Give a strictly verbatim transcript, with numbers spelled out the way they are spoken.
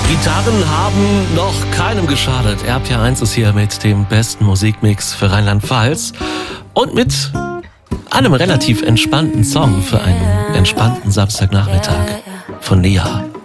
Gitarren haben noch keinem geschadet. R P R eins ist hier mit dem besten Musikmix für Rheinland-Pfalz und mit einem relativ entspannten Song für einen entspannten Samstagnachmittag von Nea.